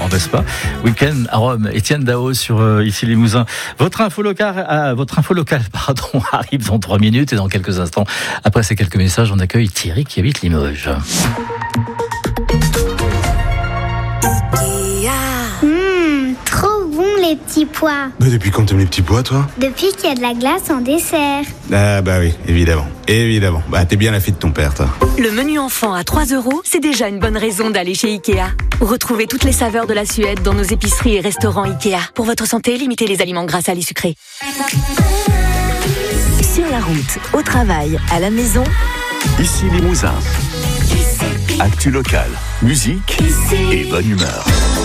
n'est-ce pas? Week-end à Rome, Étienne Dao sur ici Limousin. Votre info locale, arrive dans 3 minutes et dans quelques instants. Après ces quelques messages, on accueille Thierry qui habite Limoges. Trop bon les petits pois. Mais depuis quand t'aimes les petits pois, toi? Depuis qu'il y a de la glace en dessert. Ah bah oui, évidemment. Bah t'es bien la fille de ton père, toi. Le menu enfant à 3 €, c'est déjà une bonne raison d'aller chez Ikea. Retrouvez toutes les saveurs de la Suède dans nos épiceries et restaurants Ikea. Pour votre santé, limitez les aliments gras, salés, sucrés. Sur la route, au travail, à la maison. Ici Limousin. Actu local, musique et bonne humeur.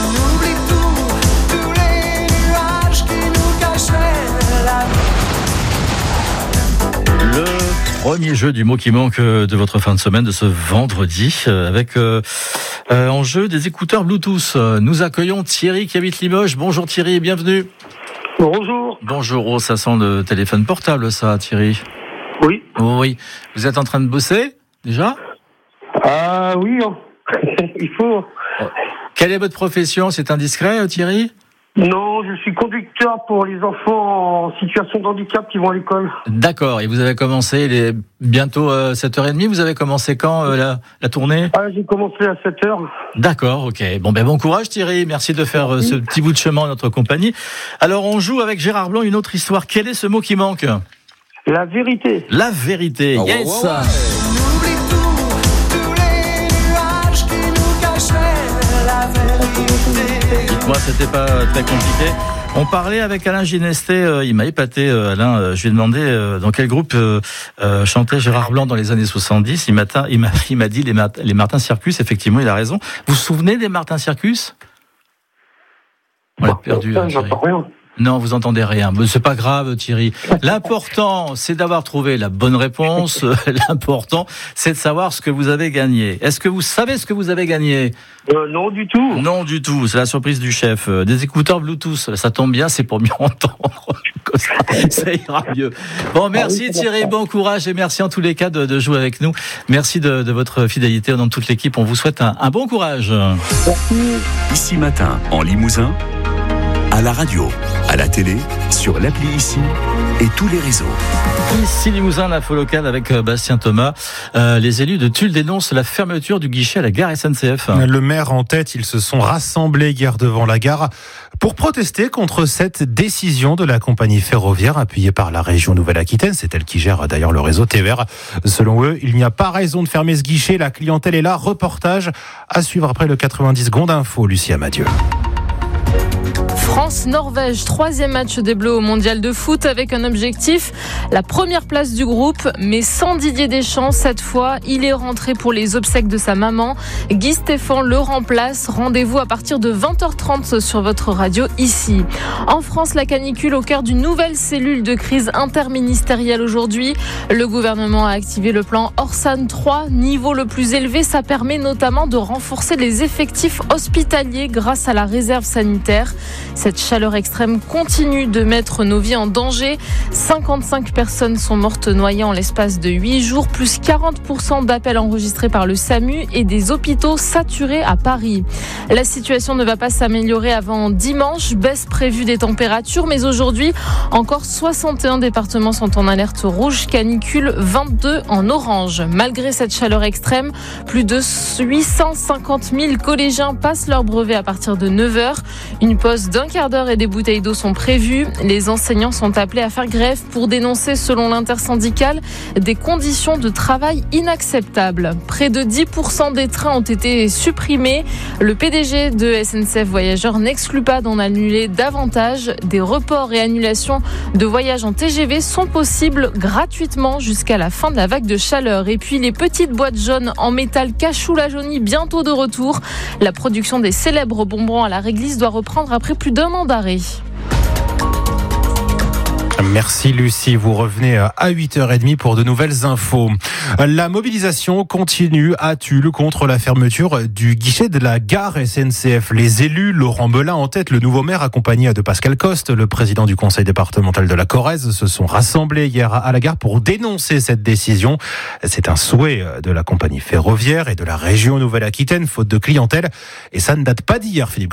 Le premier jeu du mot qui manque de votre fin de semaine de ce vendredi avec en jeu des écouteurs Bluetooth. Nous accueillons Thierry qui habite Limoges. Bonjour Thierry, bienvenue. Bonjour. Bonjour, oh, ça sent le téléphone portable ça Thierry. Oui. Oui. Vous êtes en train de bosser déjà? Ah oui, il faut. Quelle est votre profession? C'est indiscret Thierry? Non, je suis conducteur pour les enfants en situation de handicap qui vont à l'école. D'accord, et vous avez commencé bientôt 7h30, vous avez commencé quand la tournée? J'ai commencé à 7h. D'accord, ok. Bon courage Thierry, merci de faire ce petit bout de chemin en notre compagnie. Alors on joue avec Gérard Blanc une autre histoire. Quel est ce mot qui manque? La vérité. La vérité, yes. Dites-moi, c'était pas très compliqué. On parlait avec Alain Ginesté, il m'a épaté Alain, je lui ai demandé dans quel groupe chantait Gérard Blanc dans les années 70. Il m'a dit les Martin Circus, effectivement il a raison. Vous vous souvenez des Martin Circus? On l'a perdu. J'entends rien. Non, vous entendez rien. Mais c'est pas grave, Thierry. L'important, c'est d'avoir trouvé la bonne réponse. L'important, c'est de savoir ce que vous avez gagné. Est-ce que vous savez ce que vous avez gagné? Non, du tout. Non, du tout. C'est la surprise du chef. Des écouteurs Bluetooth. Ça tombe bien, c'est pour mieux entendre. Ça ira mieux. Bon, merci Thierry. Bon courage et merci en tous les cas de jouer avec nous. Merci de votre fidélité au nom de toute l'équipe. On vous souhaite un bon courage. Ici Matin, en Limousin. À la radio, à la télé, sur l'appli Ici et tous les réseaux. Ici Limousin, l'info locale avec Bastien Thomas. Les élus de Tulle dénoncent la fermeture du guichet à la gare SNCF. Le maire en tête, ils se sont rassemblés hier devant la gare pour protester contre cette décision de la compagnie ferroviaire appuyée par la région Nouvelle-Aquitaine. C'est elle qui gère d'ailleurs le réseau TER. Selon eux, il n'y a pas raison de fermer ce guichet. La clientèle est là. Reportage à suivre après le 90 secondes info. Lucie Amadieu. France-Norvège, 3e match des Bleus au mondial de foot avec un objectif, la première place du groupe, mais sans Didier Deschamps cette fois. Il est rentré pour les obsèques de sa maman. Guy Stéphane le remplace. Rendez-vous à partir de 20h30 sur votre radio Ici. En France, la canicule au cœur d'une nouvelle cellule de crise interministérielle aujourd'hui. Le gouvernement a activé le plan Orsan 3, niveau le plus élevé. Ça permet notamment de renforcer les effectifs hospitaliers grâce à la réserve sanitaire. Cette chaleur extrême continue de mettre nos vies en danger. 55 personnes sont mortes noyées en l'espace de 8 jours, plus 40% d'appels enregistrés par le SAMU et des hôpitaux saturés à Paris. La situation ne va pas s'améliorer avant dimanche. Baisse prévue des températures, mais aujourd'hui, encore 61 départements sont en alerte rouge, canicule, 22 en orange. Malgré cette chaleur extrême, plus de 850 000 collégiens passent leur brevet à partir de 9h. Une pause d'un quart d'heure et des bouteilles d'eau sont prévues. Les enseignants sont appelés à faire grève pour dénoncer, selon l'intersyndicale, des conditions de travail inacceptables. Près de 10% des trains ont été supprimés. Le PDG de SNCF Voyageurs n'exclut pas d'en annuler davantage. Des reports et annulations de voyages en TGV sont possibles gratuitement jusqu'à la fin de la vague de chaleur. Et puis les petites boîtes jaunes en métal Cachou la Jaunie bientôt de retour. La production des célèbres bonbons à la réglisse doit reprendre après plus d'un an d'arrêt. Merci Lucie, vous revenez à 8h30 pour de nouvelles infos. La mobilisation continue à Tulle contre la fermeture du guichet de la gare SNCF. Les élus, Laurent Belin en tête, le nouveau maire accompagné de Pascal Coste, le président du conseil départemental de la Corrèze, se sont rassemblés hier à la gare pour dénoncer cette décision. C'est un souhait de la compagnie ferroviaire et de la région Nouvelle-Aquitaine, faute de clientèle. Et ça ne date pas d'hier, Philippe.